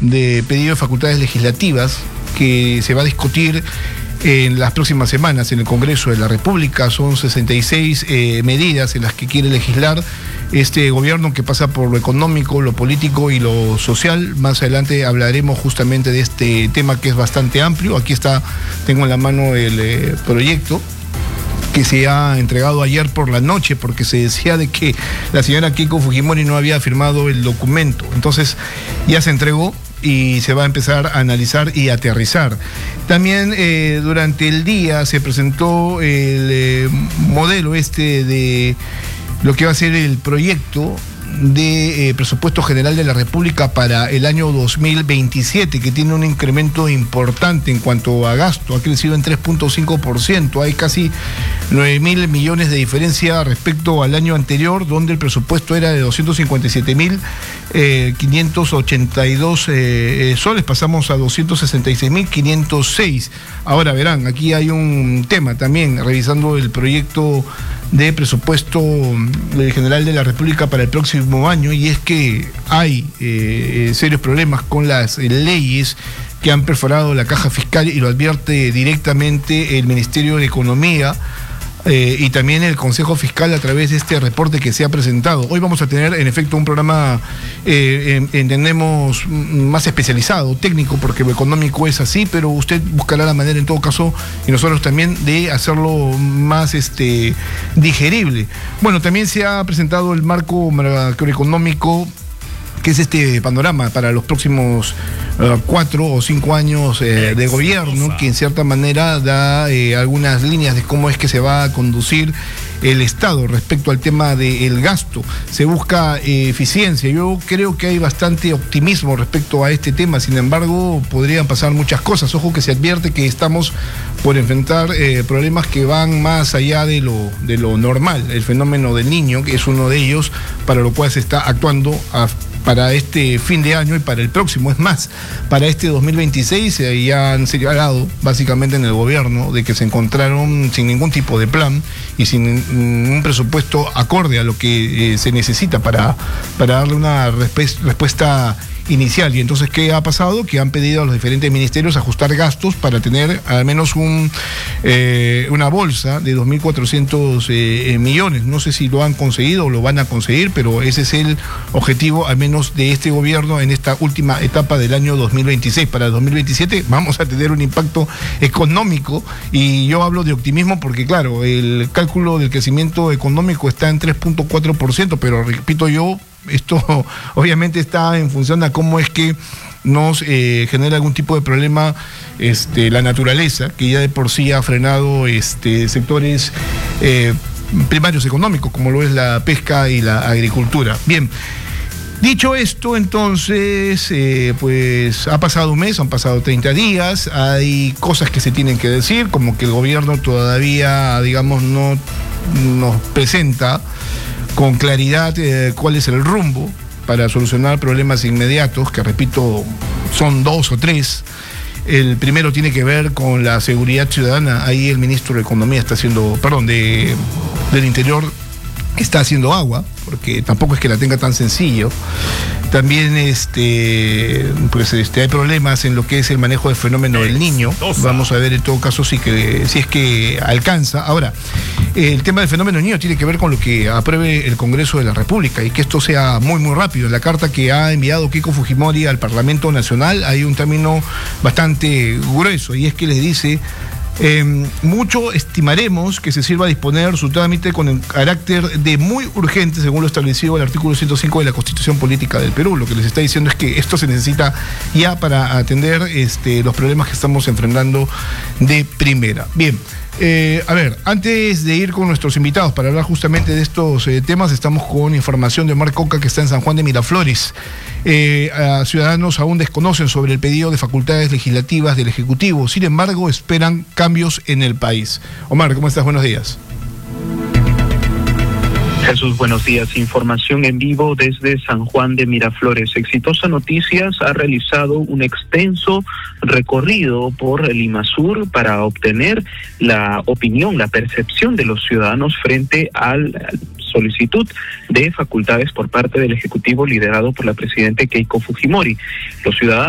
de pedido de facultades legislativas que se va a discutir en las próximas semanas en el Congreso de la República. Son 66 medidas en las que quiere legislar este gobierno, que pasa por lo económico, lo político y lo social. Más adelante hablaremos justamente de este tema, que es bastante amplio. Aquí está, tengo en la mano el proyecto que se ha entregado ayer por la noche, porque se decía de que la señora Keiko Fujimori no había firmado el documento. Entonces ya se entregó y se va a empezar a analizar y aterrizar. También durante el día se presentó el modelo de lo que va a ser el proyecto de presupuesto general de la República para el año 2027, que tiene un incremento importante en cuanto a gasto. Ha crecido en 3.5%, hay casi 9.000 millones de diferencia respecto al año anterior, donde el presupuesto era de 257.582 soles, pasamos a 266.506. Ahora verán, aquí hay un tema también, revisando el proyecto de presupuesto general de la República para el próximo año, y es que hay serios problemas con las leyes que han perforado la caja fiscal, y lo advierte directamente el Ministerio de Economía y también el Consejo Fiscal a través de este reporte que se ha presentado. Hoy vamos a tener en efecto un programa, entendemos, más especializado, técnico, porque lo económico es así, pero usted buscará la manera en todo caso, y nosotros también, de hacerlo más digerible. Bueno, también se ha presentado el marco macroeconómico, que es este panorama para los próximos 4 o 5 años de gobierno, que en cierta manera da algunas líneas de cómo es que se va a conducir el Estado respecto al tema del gasto. Se busca eficiencia. Yo creo que hay bastante optimismo respecto a este tema. Sin embargo, podrían pasar muchas cosas. Ojo, que se advierte que estamos por enfrentar problemas que van más allá de lo normal. El fenómeno del Niño, que es uno de ellos, para lo cual se está actuando para este fin de año y para el próximo. Es más, para este 2026 ya han señalado básicamente en el gobierno de que se encontraron sin ningún tipo de plan y sin un presupuesto acorde a lo que se necesita para darle una respuesta inicial. Y entonces, ¿qué ha pasado? Que han pedido a los diferentes ministerios ajustar gastos para tener al menos una bolsa de 2.400 millones. No sé si lo han conseguido o lo van a conseguir, pero ese es el objetivo, al menos de este gobierno, en esta última etapa del año 2026. Para el 2027 vamos a tener un impacto económico, y yo hablo de optimismo porque, claro, el cálculo del crecimiento económico está en 3.4%, pero repito yo, esto obviamente está en función a cómo es que nos genera algún tipo de problema la naturaleza, que ya de por sí ha frenado sectores primarios económicos, como lo es la pesca y la agricultura. Bien, dicho esto, entonces, pues ha pasado un mes, han pasado 30 días, hay cosas que se tienen que decir, como que el gobierno todavía, digamos, no nos presenta con claridad cuál es el rumbo para solucionar problemas inmediatos, que repito, son 2 o 3. El primero tiene que ver con la seguridad ciudadana. Ahí el ministro de Economía está haciendo, del Interior, está haciendo agua, porque tampoco es que la tenga tan sencillo. También hay problemas en lo que es el manejo del fenómeno del Niño. Vamos a ver en todo caso si es que alcanza. Ahora, el tema del fenómeno del Niño tiene que ver con lo que apruebe el Congreso de la República, y que esto sea muy muy rápido. En la carta que ha enviado Keiko Fujimori al Parlamento Nacional hay un término bastante grueso, y es que les dice: mucho estimaremos que se sirva a disponer su trámite con el carácter de muy urgente, según lo establecido el artículo 105 de la Constitución Política del Perú. Lo que les está diciendo es que esto se necesita ya para atender los problemas que estamos enfrentando de primera. Bien, a ver, antes de ir con nuestros invitados para hablar justamente de estos temas, estamos con información de Omar Coca, que está en San Juan de Miraflores. Ciudadanos aún desconocen sobre el pedido de facultades legislativas del Ejecutivo, sin embargo esperan cambios en el país. Omar, ¿cómo estás? Buenos días. Jesús, buenos días. Información en vivo desde San Juan de Miraflores. Exitosa Noticias ha realizado un extenso recorrido por el IMASUR para obtener la opinión, la percepción de los ciudadanos frente al solicitud de facultades por parte del Ejecutivo liderado por la presidenta Keiko Fujimori. Los ciudadanos